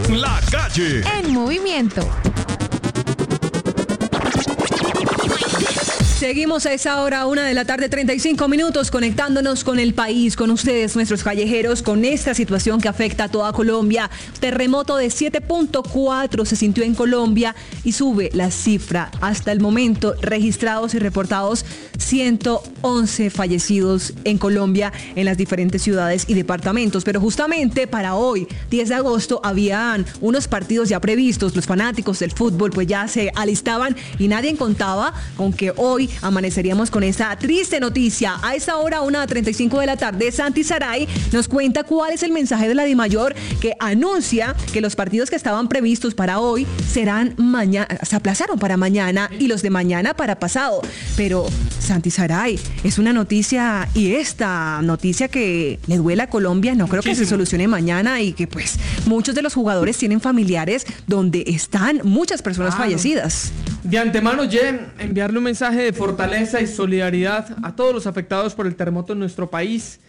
La Calle. En movimiento. Seguimos a esa hora, 1:35 p.m, conectándonos con el país, con ustedes, nuestros callejeros, con esta situación que afecta a toda Colombia. Terremoto de 7.4 se sintió en Colombia y sube la cifra. Hasta el momento, registrados y reportados 111 fallecidos en Colombia, en las diferentes ciudades y departamentos. Pero justamente para hoy, 10 de agosto, habían unos partidos ya previstos. Los fanáticos del fútbol pues ya se alistaban y nadie contaba con que hoy amaneceríamos con esta triste noticia. A esa hora, 1:35 p.m, Santi Saray nos cuenta cuál es el mensaje de la DIMAYOR, que anuncia que los partidos que estaban previstos para hoy serán mañana, se aplazaron para mañana y los de mañana para pasado. Pero Santi Saray, es una noticia, y esta noticia que le duele a Colombia, no creo que se solucione mañana, y que pues muchos de los jugadores tienen familiares donde están muchas personas fallecidas. De antemano, Jen, enviarle un mensaje de fortaleza y solidaridad a todos los afectados por el terremoto en nuestro país.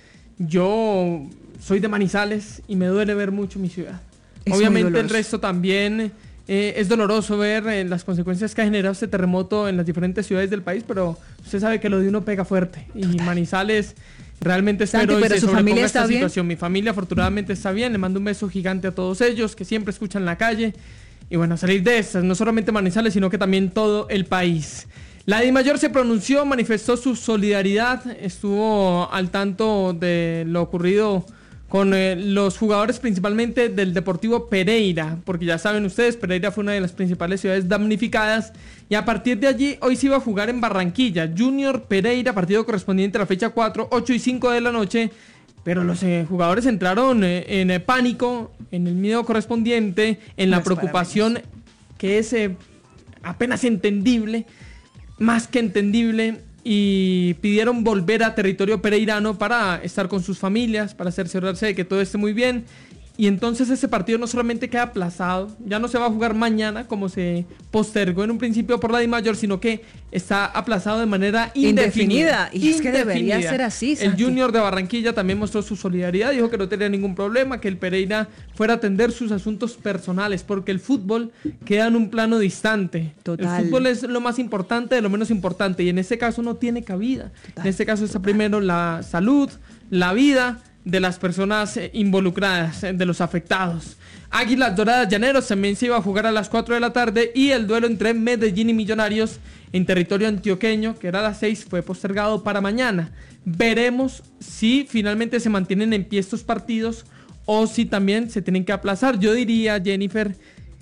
Yo soy de Manizales y me duele ver mucho mi ciudad. Obviamente el resto también. Es doloroso ver las consecuencias que ha generado este terremoto en las diferentes ciudades del país, pero usted sabe que lo de uno pega fuerte. Y Manizales realmente espero que se sobreponga esta situación. Mi familia afortunadamente está bien. Le mando un beso gigante a todos ellos que siempre escuchan La Calle. Y bueno, salir de estas, no solamente Manizales, sino que también todo el país. La DIMAYOR se pronunció, manifestó su solidaridad, estuvo al tanto de lo ocurrido con los jugadores principalmente del Deportivo Pereira, porque ya saben ustedes, Pereira fue una de las principales ciudades damnificadas, y a partir de allí hoy se iba a jugar en Barranquilla, Junior Pereira, partido correspondiente a la fecha 4, 8:05 p.m, pero los jugadores entraron en pánico, en el miedo correspondiente, en la preocupación que es apenas entendible, más que entendible, y pidieron volver a territorio pereirano para estar con sus familias, para cerciorarse de que todo esté muy bien. Y entonces ese partido no solamente queda aplazado, ya no se va a jugar mañana como se postergó en un principio por la DIMAYOR, sino que está aplazado de manera indefinida. Y es que debería ser así, Santi. El Junior de Barranquilla también mostró su solidaridad, dijo que no tenía ningún problema, que el Pereira fuera a atender sus asuntos personales, porque el fútbol queda en un plano distante. Total. El fútbol es lo más importante de lo menos importante, y en este caso no tiene cabida. Total. En este caso está primero la salud, la vida de las personas involucradas, de los afectados. Águilas Doradas Llaneros también se iba a jugar a las 4 de la tarde, y el duelo entre Medellín y Millonarios en territorio antioqueño, que era a las 6, fue postergado para mañana. Veremos si finalmente se mantienen en pie estos partidos o si también se tienen que aplazar. Yo diría, Jennifer,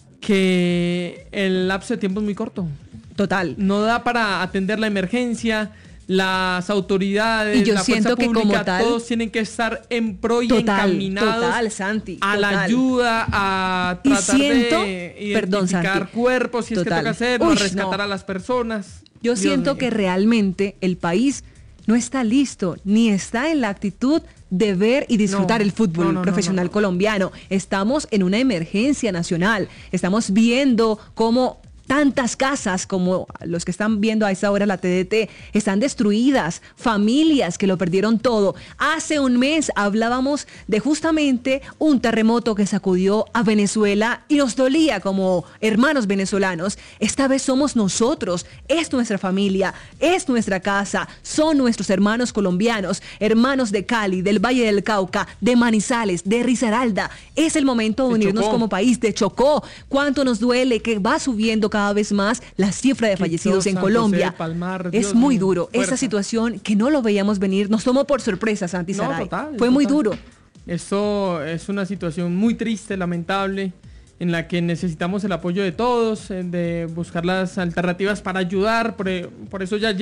que el lapso de tiempo es muy corto. Total. No da para atender la emergencia. Las autoridades, y yo la siento fuerza pública, que como tal, todos tienen que estar en pro y encaminados Santi, a la ayuda, a tratar de identificar cuerpos, si es que toca hacerlo, a rescatar a las personas. Yo siento que realmente el país no está listo, ni está en la actitud de ver y disfrutar el fútbol profesional colombiano. Estamos en una emergencia nacional. Estamos viendo cómo tantas casas como los que están viendo a esta hora la TDT están destruidas, familias que lo perdieron todo. Hace un mes hablábamos de justamente un terremoto que sacudió a Venezuela y nos dolía como hermanos venezolanos. Esta vez somos nosotros, es nuestra familia, es nuestra casa, son nuestros hermanos colombianos, hermanos de Cali, del Valle del Cauca, de Manizales, de Risaralda. Es el momento de unirnos como país, de Chocó. Cuánto nos duele que va subiendo cada vez más la cifra de fallecidos en Colombia. Palmar, es muy duro. Esta situación que no lo veíamos venir nos tomó por sorpresa, Santi Saray. Fue muy duro. Esto es una situación muy triste, lamentable, en la que necesitamos el apoyo de todos, de buscar las alternativas para ayudar. Por eso ya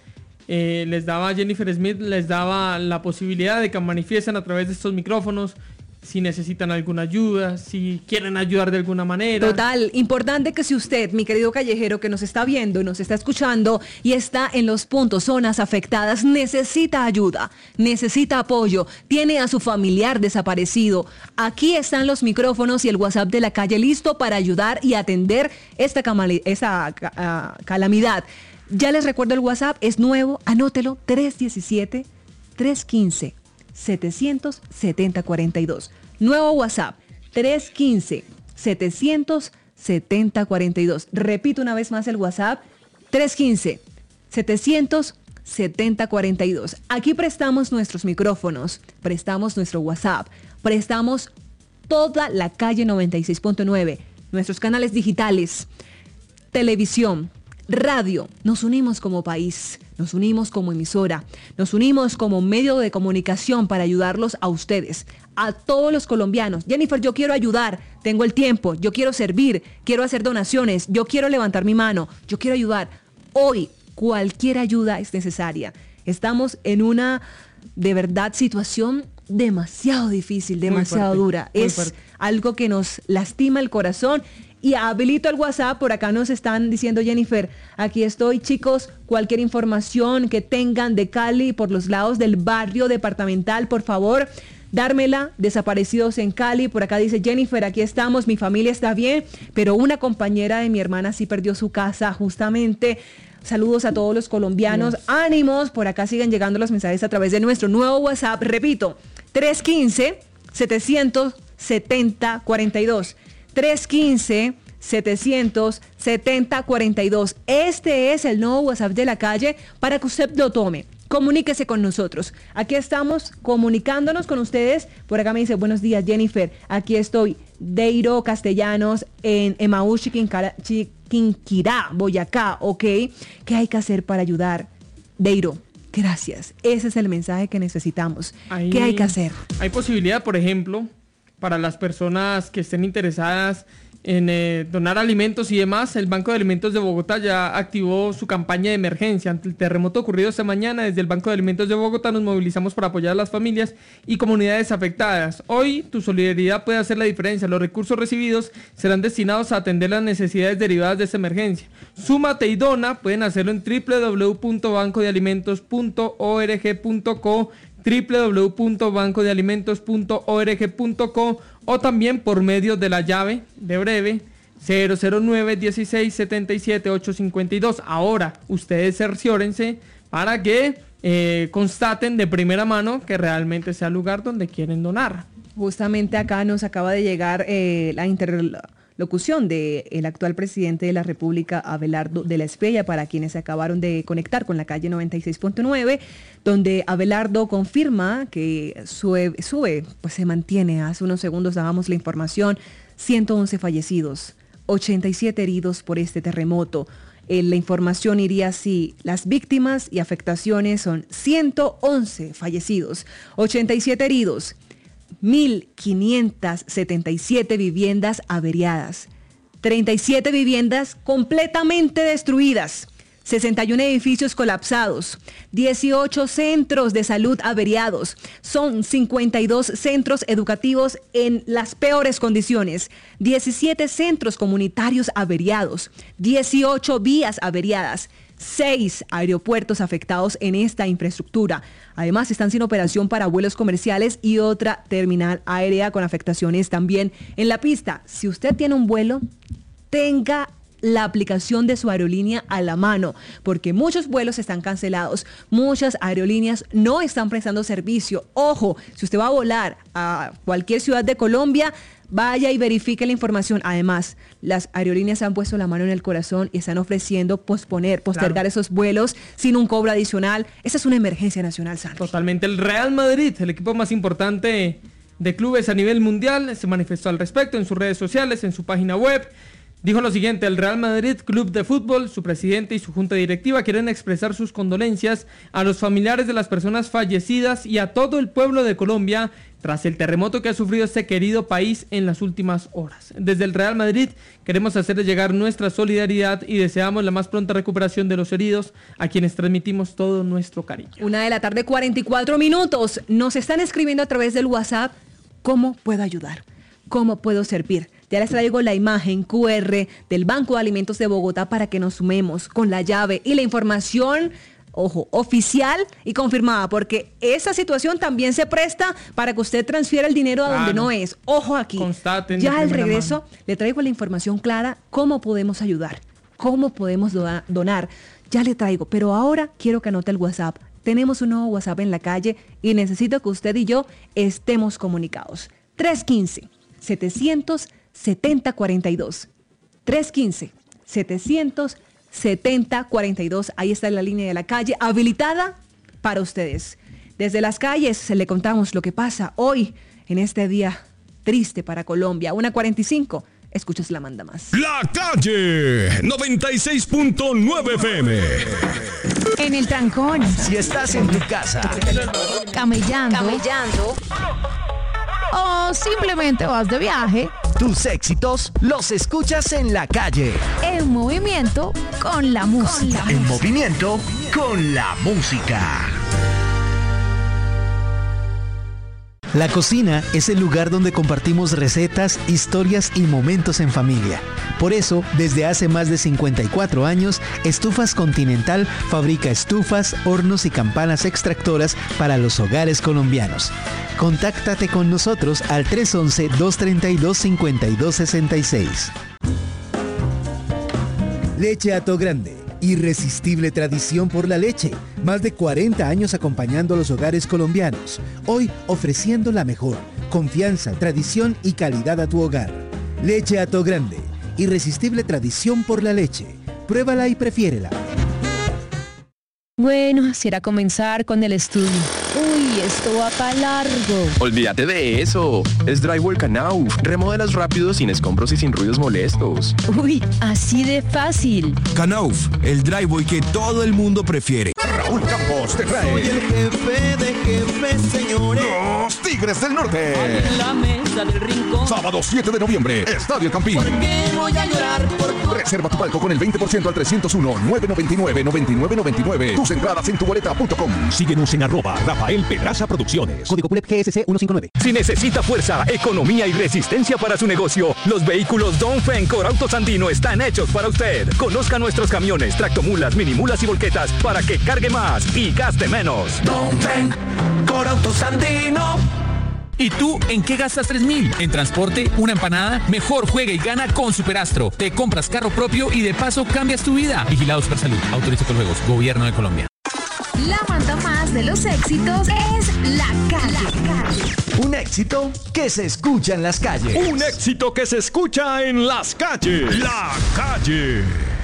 Jennifer Smith les daba la posibilidad de que manifiesten a través de estos micrófonos si necesitan alguna ayuda, si quieren ayudar de alguna manera. Total, importante que si usted, mi querido callejero, que nos está viendo, nos está escuchando y está en los puntos, zonas afectadas, necesita ayuda, necesita apoyo, tiene a su familiar desaparecido, aquí están los micrófonos y el WhatsApp de La Calle listo para ayudar y atender esta calamidad. Ya les recuerdo el WhatsApp, es nuevo, anótelo, 317-315-770-42. Nuevo WhatsApp, 315 315-700-7042. Repito una vez más el WhatsApp, 315-700-7042. Aquí prestamos nuestros micrófonos, prestamos nuestro WhatsApp, prestamos toda la calle 96.9, nuestros canales digitales, televisión, radio. Nos unimos como país, nos unimos como emisora, nos unimos como medio de comunicación para ayudarlos a ustedes, a todos los colombianos. Jennifer, yo quiero ayudar, tengo el tiempo, yo quiero servir, quiero hacer donaciones, yo quiero levantar mi mano, yo quiero ayudar. Hoy cualquier ayuda es necesaria. Estamos en una, de verdad, situación demasiado difícil, demasiado dura. Es algo que nos lastima el corazón. Y habilito el WhatsApp, por acá nos están diciendo, Jennifer, aquí estoy, chicos, cualquier información que tengan de Cali por los lados del barrio departamental, por favor, dármela. Desaparecidos en Cali, por acá dice Jennifer, aquí estamos, mi familia está bien, pero una compañera de mi hermana sí perdió su casa justamente. Saludos a todos los colombianos, ánimos, por acá siguen llegando los mensajes a través de nuestro nuevo WhatsApp, repito, 315-700-7042. 315-700-7042. Este es el nuevo WhatsApp de la calle para que usted lo tome. Comuníquese con nosotros. Aquí estamos comunicándonos con ustedes. Por acá me dice, buenos días, Jennifer. Aquí estoy, Deiro Castellanos, en Emaús, Chiquinquirá, Boyacá. Ok, ¿qué hay que hacer para ayudar? Deiro, gracias. Ese es el mensaje que necesitamos. ¿Qué hay que hacer? Hay posibilidad, por ejemplo, para las personas que estén interesadas en donar alimentos y demás. El Banco de Alimentos de Bogotá ya activó su campaña de emergencia ante el terremoto ocurrido esta mañana. Desde el Banco de Alimentos de Bogotá nos movilizamos para apoyar a las familias y comunidades afectadas. Hoy tu solidaridad puede hacer la diferencia. Los recursos recibidos serán destinados a atender las necesidades derivadas de esta emergencia. Súmate y dona. Pueden hacerlo en www.bancodealimentos.org.co, www.bancodealimentos.org.co, o también por medio de la llave de breve 009-16-77-852. Ahora ustedes cerciórense para que constaten de primera mano que realmente sea el lugar donde quieren donar. Justamente acá nos acaba de llegar la interlocución del actual presidente de la República, Abelardo de la Espriella, para quienes se acabaron de conectar con la calle 96.9, donde Abelardo confirma que sube, pues se mantiene. Hace unos segundos dábamos la información, 111 fallecidos, 87 heridos por este terremoto. La información iría así: las víctimas y afectaciones son 111 fallecidos, 87 heridos, 1.577 viviendas averiadas, 37 viviendas completamente destruidas, 61 edificios colapsados, 18 centros de salud averiados, son 52 centros educativos en las peores condiciones, 17 centros comunitarios averiados, 18 vías averiadas, 6 aeropuertos afectados en esta infraestructura. Además, están sin operación para vuelos comerciales y otra terminal aérea con afectaciones también en la pista. Si usted tiene un vuelo, tenga la aplicación de su aerolínea a la mano, porque muchos vuelos están cancelados, muchas aerolíneas no están prestando servicio. Ojo, si usted va a volar a cualquier ciudad de Colombia, vaya y verifique la información. Además, las aerolíneas han puesto la mano en el corazón y están ofreciendo postergar esos vuelos sin un cobro adicional. Esa es una emergencia nacional, Santi. Totalmente. El Real Madrid, el equipo más importante de clubes a nivel mundial, se manifestó al respecto en sus redes sociales, en su página web. Dijo lo siguiente: el Real Madrid Club de Fútbol, su presidente y su junta directiva quieren expresar sus condolencias a los familiares de las personas fallecidas y a todo el pueblo de Colombia tras el terremoto que ha sufrido este querido país en las últimas horas. Desde el Real Madrid queremos hacerles llegar nuestra solidaridad y deseamos la más pronta recuperación de los heridos, a quienes transmitimos todo nuestro cariño. 1:44 p.m. Nos están escribiendo a través del WhatsApp: ¿cómo puedo ayudar? ¿Cómo puedo servir? Ya les traigo la imagen QR del Banco de Alimentos de Bogotá para que nos sumemos con la llave y la información, ojo, oficial y confirmada, porque esa situación también se presta para que usted transfiera el dinero a donde no es. Ojo aquí. Constaten. Ya al regreso le traigo la información clara, cómo podemos ayudar, cómo podemos donar. Ya le traigo, pero ahora quiero que anote el WhatsApp. Tenemos un nuevo WhatsApp en la calle y necesito que usted y yo estemos comunicados. 315-700-7042. 315-700-7042. 315-700-7042. Ahí está la línea de la calle, habilitada para ustedes. Desde las calles le contamos lo que pasa hoy en este día triste para Colombia. 1:45. Escuchas la manda más. La Calle 96.9 FM. En el trancón. Si estás en tu casa, Camellando. O simplemente vas de viaje. tus éxitos los escuchas en la calle. En movimiento con la música. En movimiento con la música. La cocina es el lugar donde compartimos recetas, historias y momentos en familia. Por eso, desde hace más de 54 años, Estufas Continental fabrica estufas, hornos y campanas extractoras para los hogares colombianos. Contáctate con nosotros al 311-232-5266. Leche Hato Grande. Irresistible tradición por la leche. Más de 40 años acompañando a los hogares colombianos. Hoy ofreciendo la mejor confianza, tradición y calidad a tu hogar. Leche Hato Grande. Irresistible tradición por la leche. Pruébala y prefiérela. Bueno, si era comenzar con el estudio. Uy, esto va para largo. Olvídate de eso. Es Drywall Knauf. Remodelas rápido, sin escombros y sin ruidos molestos. Uy, así de fácil. Knauf, el driveway que todo el mundo prefiere. Raúl Campos te trae. Soy el jefe de jefes, señores. Los Tigres del Norte. En la mesa del rincón. Sábado 7 de noviembre, Estadio Campín. ¿Por qué voy a llorar por tu... Reserva tu palco con el 20% al 301-999-9999. Tus entradas en tuboleta.com. Síguenos en @Rafael Pedraza Producciones. Código PULEP GSC 159. Si necesita fuerza, economía y resistencia para su negocio, los vehículos Dongfeng Core Autos Andino están hechos para usted. Conozca nuestros camiones, tractomulas, minimulas y volquetas para que cargue más y gaste menos. Dongfeng Core Autos Andino. ¿Y tú en qué gastas 3,000? ¿En transporte? ¿Una empanada? Mejor juega y gana con Superastro. Te compras carro propio y de paso cambias tu vida. Vigilado Supersalud. Autoriza con juegos. Gobierno de Colombia. La banda más de los éxitos es La Calle. Un éxito que se escucha en las calles. Un éxito que se escucha en las calles. La Calle.